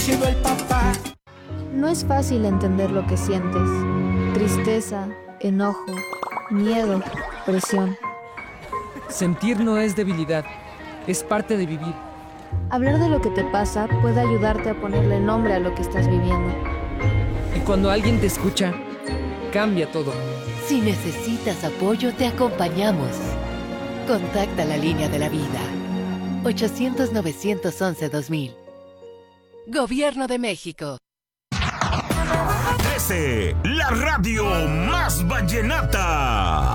Siendo el papá. No es fácil entender lo que sientes. Tristeza, enojo, miedo, presión. Sentir no es debilidad, es parte de vivir. Hablar de lo que te pasa puede ayudarte a ponerle nombre a lo que estás viviendo. Y cuando alguien te escucha, cambia todo. Si necesitas apoyo, te acompañamos. Contacta la línea de la vida. 800-911-2000. Gobierno de México. 13, la radio más vallenata.